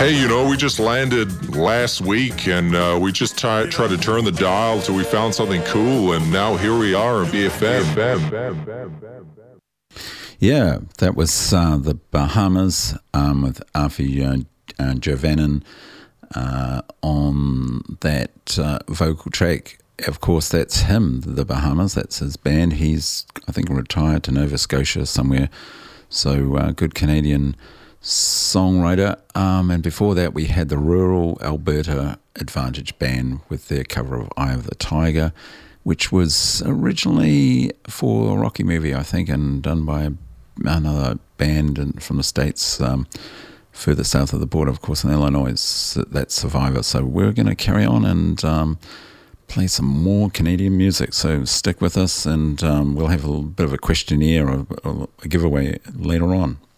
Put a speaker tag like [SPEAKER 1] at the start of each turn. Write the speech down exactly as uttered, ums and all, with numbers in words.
[SPEAKER 1] Hey, you know, we just landed last week, and uh, we just t- tried to turn the dial till we found something cool, and now here we are on B F M.
[SPEAKER 2] Yeah, that was uh, the Bahamas um, with Afi uh, uh, Jovanin uh, on that uh, vocal track. Of course, that's him, the Bahamas. That's his band. He's, I think, retired to Nova Scotia somewhere. So, uh, good Canadian songwriter. Um, and before that, we had the Rural Alberta Advantage Band with their cover of Eye of the Tiger, which was originally for a Rocky movie, I think, and done by another band in, from the States, um, further south of the border, of course, in Illinois. That's Survivor. So we're going to carry on and um, play some more Canadian music. So stick with us, and um, we'll have a little bit of a questionnaire or, or a giveaway later on.